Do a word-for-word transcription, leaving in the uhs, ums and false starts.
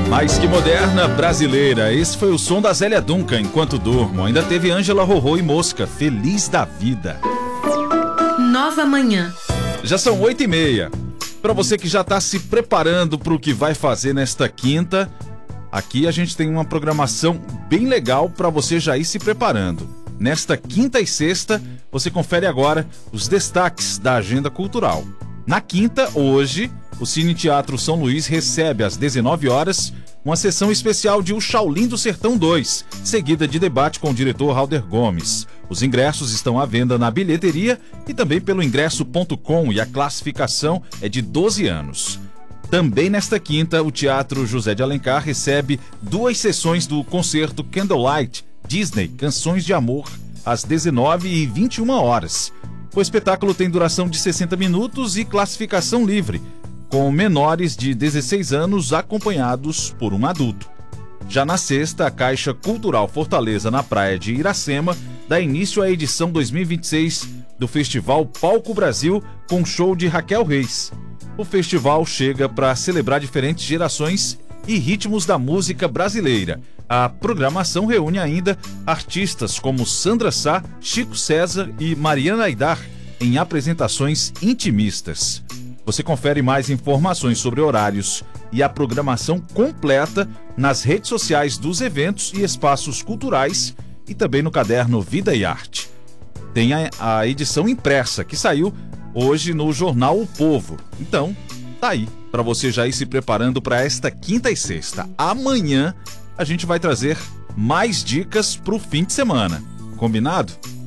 Mais que moderna, brasileira. Esse foi o som da Zélia Duncan, Enquanto Durmo. Ainda teve Ângela Rorô e Mosca, Feliz da Vida. Nova Manhã. Já são oito e meia. Para você que já está se preparando para o que vai fazer nesta quinta, aqui a gente tem uma programação bem legal para você já ir se preparando. Nesta quinta e sexta, você confere agora os destaques da agenda cultural. Na quinta, hoje, o Cine Teatro São Luís recebe às dezenove horas uma sessão especial de O Shaolin do Sertão dois, seguida de debate com o diretor Halder Gomes. Os ingressos estão à venda na bilheteria e também pelo ingresso ponto com e a classificação é de doze anos. Também nesta quinta, o Teatro José de Alencar recebe duas sessões do concerto Candlelight Disney, Canções de Amor, às dezenove e vinte e uma horas. O espetáculo tem duração de sessenta minutos e classificação livre, com menores de dezesseis anos acompanhados por um adulto. Já na sexta, a Caixa Cultural Fortaleza, na praia de Iracema, dá início à edição dois mil e vinte e seis do Festival Palco Brasil, com show de Raquel Reis. O festival chega para celebrar diferentes gerações e ritmos da música brasileira. A programação reúne ainda artistas como Sandra Sá, Chico César e Mariana Aidar em apresentações intimistas. Você confere mais informações sobre horários e a programação completa nas redes sociais dos eventos e espaços culturais e também no caderno Vida e Arte. Tem a, a edição impressa que saiu hoje no jornal O Povo. Então, tá aí para você já ir se preparando para esta quinta e sexta. Amanhã a gente vai trazer mais dicas para o fim de semana. Combinado?